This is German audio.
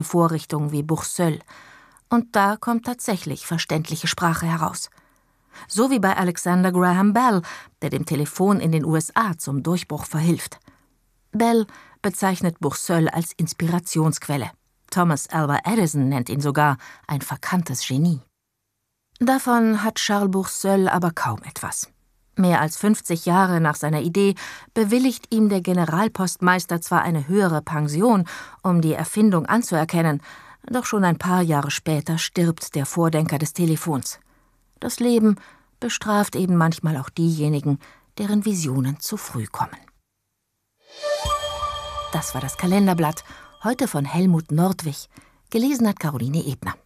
Vorrichtungen wie Bourseul. Und da kommt tatsächlich verständliche Sprache heraus. So wie bei Alexander Graham Bell, der dem Telefon in den USA zum Durchbruch verhilft. Bell bezeichnet Bourseul als Inspirationsquelle. Thomas Alva Edison nennt ihn sogar ein verkanntes Genie. Davon hat Charles Bourseul aber kaum etwas. Mehr als 50 Jahre nach seiner Idee bewilligt ihm der Generalpostmeister zwar eine höhere Pension, um die Erfindung anzuerkennen, doch schon ein paar Jahre später stirbt der Vordenker des Telefons. Das Leben bestraft eben manchmal auch diejenigen, deren Visionen zu früh kommen. Das war das Kalenderblatt, heute von Helmut Nordwig, gelesen hat Caroline Ebner.